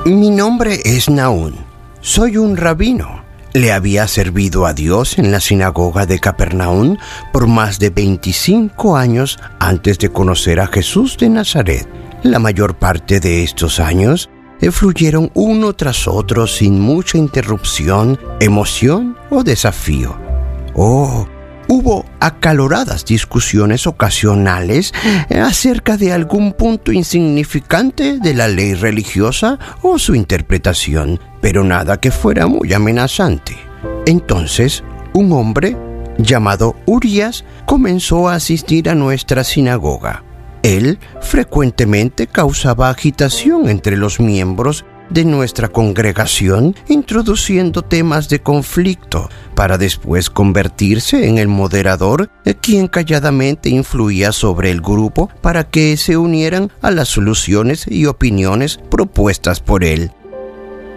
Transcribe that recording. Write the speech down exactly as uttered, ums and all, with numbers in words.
Mi nombre es Naún. Soy un rabino. Le había servido a Dios en la sinagoga de Capernaum por más de veinticinco años antes de conocer a Jesús de Nazaret. La mayor parte de estos años fluyeron uno tras otro sin mucha interrupción, emoción o desafío. Oh, hubo acaloradas discusiones ocasionales acerca de algún punto insignificante de la ley religiosa o su interpretación, pero nada que fuera muy amenazante. Entonces, un hombre llamado Urías comenzó a asistir a nuestra sinagoga. Él frecuentemente causaba agitación entre los miembros de nuestra congregación, introduciendo temas de conflicto, para después convertirse en el moderador, quien calladamente influía sobre el grupo para que se unieran a las soluciones y opiniones propuestas por él.